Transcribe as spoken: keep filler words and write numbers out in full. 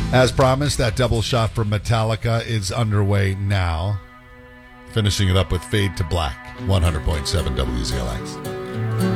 As promised, that double shot from Metallica is underway now. Finishing it up with Fade to Black, one hundred point seven W Z L X.